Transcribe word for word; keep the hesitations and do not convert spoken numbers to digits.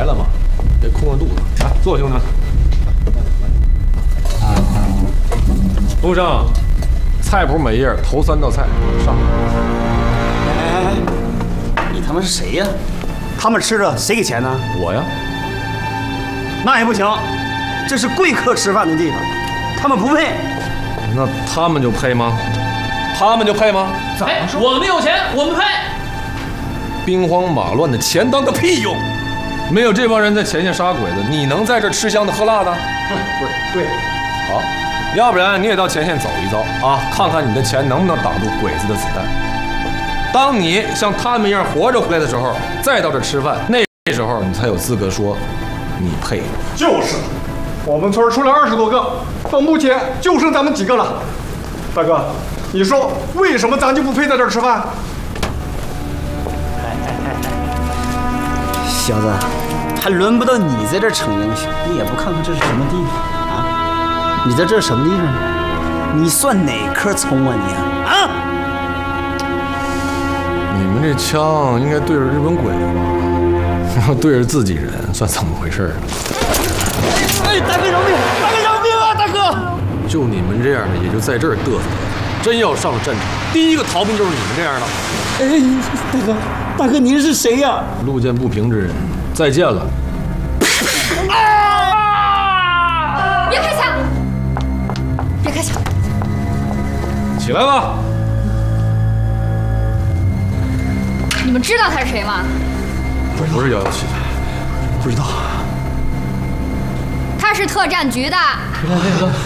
了嘛，别空着肚子。来，坐，兄弟们。陆生，菜谱每页头三道菜上。 哎哎哎，你他妈是谁呀？他们吃的谁给钱呢？ 我呀。 那也不行，这是贵客吃饭的地方，他们不配。 那他们就配吗？他们就配吗？ 怎么说？我们有钱，我们配。 兵荒马乱的钱当个屁用！没有这帮人在前线杀鬼子，你能在这吃香的喝辣的？ 不是，对。 好，要不然你也到前线走一遭啊，看看你的钱能不能挡住鬼子的子弹。当你像他们一样活着回来的时候，再到这吃饭，那时候你才有资格说你配。 就是，我们村出来二十多个，到目前就剩咱们几个了。大哥，你说为什么咱就不配在这儿吃饭？ 小子，还轮不到你在这儿逞英雄，你也不看看这是什么地方啊？你在这是什么地方？你算哪颗葱啊你啊？啊！ 你们这枪应该对着日本鬼子吧？对着自己人，算怎么回事？ 哎，大哥饶命！大哥饶命啊！大哥， 就你们这样的，也就在这儿嘚瑟。真要上了战场，第一个逃兵就是你们这样的。 哎，大哥，大哥您是谁呀？ 路见不平之人，再见了。 啊！别开枪！别开枪！ 起来吧。 你们知道他是谁吗？ 不是幺幺七， 不知道。 他是特战局的。 那个